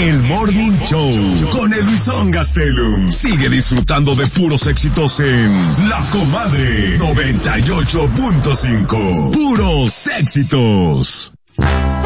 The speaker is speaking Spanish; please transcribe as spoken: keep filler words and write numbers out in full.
El Morning Show con el Luisón Gastelum. Sigue disfrutando de puros éxitos en La Comadre noventa y ocho punto cinco. Puros éxitos.